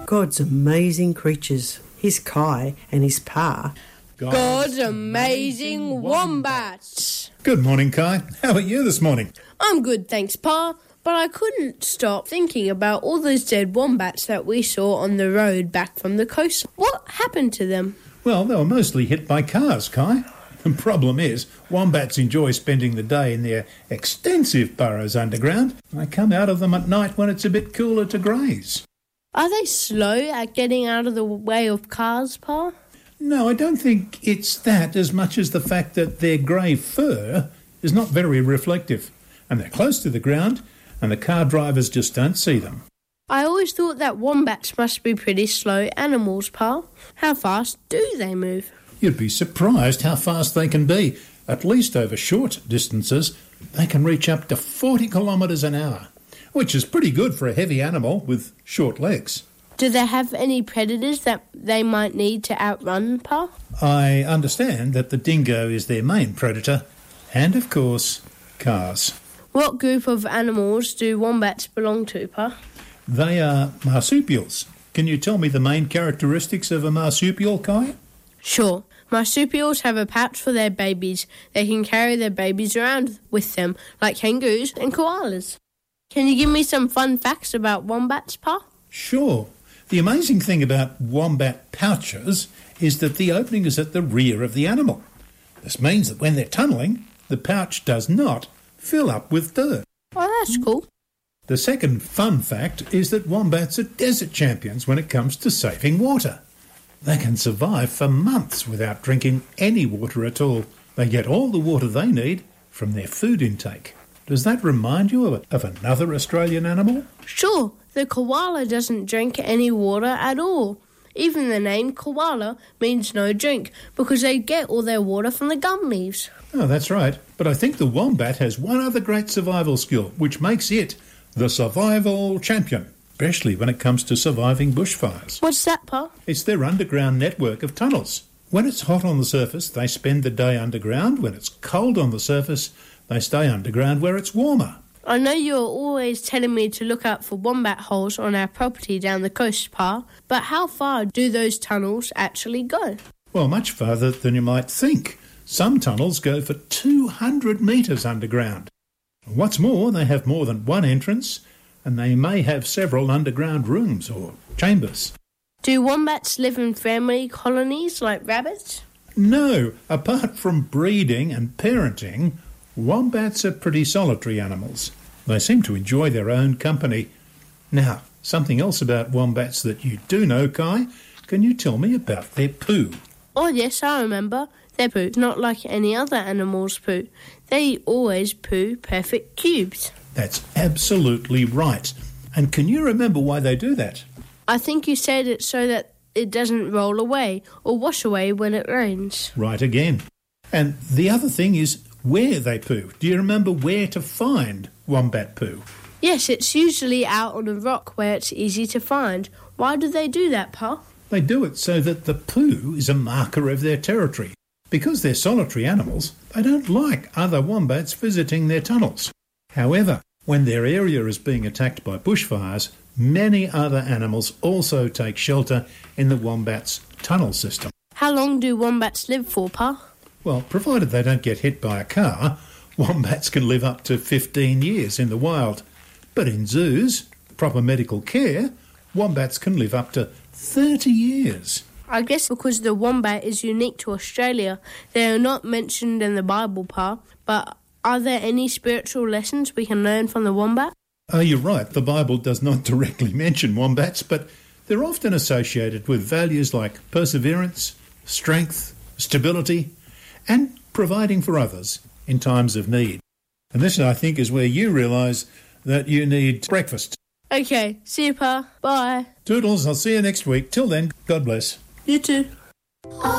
God's amazing creatures. Here's Kai and his pa. God's amazing wombats. Good morning, Kai. How are you this morning? I'm good, thanks, Pa. But I couldn't stop thinking about all those dead wombats that we saw on the road back from the coast. What happened to them? Well, they were mostly hit by cars, Kai. The problem is, wombats enjoy spending the day in their extensive burrows underground. They come out of them at night when it's a bit cooler to graze. Are they slow at getting out of the way of cars, Pa? No, I don't think it's that as much as the fact that their grey fur is not very reflective, and they're close to the ground, and the car drivers just don't see them. I always thought that wombats must be pretty slow animals, Pa. How fast do they move? You'd be surprised how fast they can be. At least over short distances, they can reach up to 40 kilometres an hour, which is pretty good for a heavy animal with short legs. Do they have any predators that they might need to outrun, Pa? I understand that the dingo is their main predator, and of course, cars. What group of animals do wombats belong to, Pa? They are marsupials. Can you tell me the main characteristics of a marsupial, Kai? Sure. Marsupials have a pouch for their babies. They can carry their babies around with them, like kangaroos and koalas. Can you give me some fun facts about wombats, Pa? Sure. The amazing thing about wombat pouches is that the opening is at the rear of the animal. This means that when they're tunnelling, the pouch does not fill up with dirt. Oh, that's cool. The second fun fact is that wombats are desert champions when it comes to saving water. They can survive for months without drinking any water at all. They get all the water they need from their food intake. Does that remind you of another Australian animal? Sure, the koala doesn't drink any water at all. Even the name koala means no drink because they get all their water from the gum leaves. Oh, that's right. But I think the wombat has one other great survival skill, which makes it the survival champion, especially when it comes to surviving bushfires. What's that, Pa? It's their underground network of tunnels. When it's hot on the surface, they spend the day underground. When it's cold on the surface, they stay underground where it's warmer. I know you're always telling me to look out for wombat holes on our property down the coast, Pa, but how far do those tunnels actually go? Well, much farther than you might think. Some tunnels go for 200 metres underground. What's more, they have more than one entrance, and they may have several underground rooms or chambers. Do wombats live in family colonies like rabbits? No, apart from breeding and parenting, wombats are pretty solitary animals. They seem to enjoy their own company. Now, something else about wombats that you do know, Kai. Can you tell me about their poo? Oh yes, I remember. Their poo's not like any other animal's poo. They always poo perfect cubes. That's absolutely right. And can you remember why they do that? I think you said it so that it doesn't roll away or wash away when it rains. Right again. And the other thing is where they poo. Do you remember where to find wombat poo? Yes, it's usually out on a rock where it's easy to find. Why do they do that, Pa? They do it so that the poo is a marker of their territory. Because they're solitary animals, they don't like other wombats visiting their tunnels. However, when their area is being attacked by bushfires, many other animals also take shelter in the wombat's tunnel system. How long do wombats live for, Pa? Well, provided they don't get hit by a car, wombats can live up to 15 years in the wild. But in zoos, proper medical care, wombats can live up to 30 years. I guess because the wombat is unique to Australia, they are not mentioned in the Bible, Pa, but are there any spiritual lessons we can learn from the wombat? Oh, you're right. The Bible does not directly mention wombats, but they're often associated with values like perseverance, strength, stability, and providing for others in times of need. And this, I think, is where you realise that you need breakfast. Okay, see you, Pa. Bye. Toodles, I'll see you next week. Till then, God bless. You too.